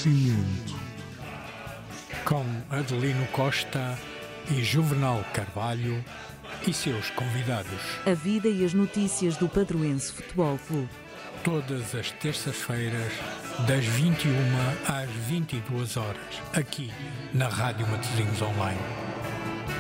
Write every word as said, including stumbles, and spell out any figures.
Conhecimento. Com Adelino Costa e Juvenal Carvalho e seus convidados. A vida e as notícias do Padroense Futebol Clube. Todas as terças-feiras, das vinte e uma às vinte e duas horas, aqui na Rádio Matosinhos Online.